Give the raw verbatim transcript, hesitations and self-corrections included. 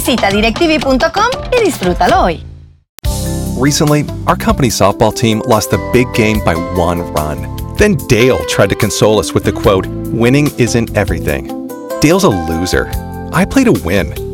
Visita directv punto com y disfrútalo hoy. Recently, our company softball team lost the big game by one run. Then Dale tried to console us with the quote, "Winning isn't everything." Dale's a loser. I play to win.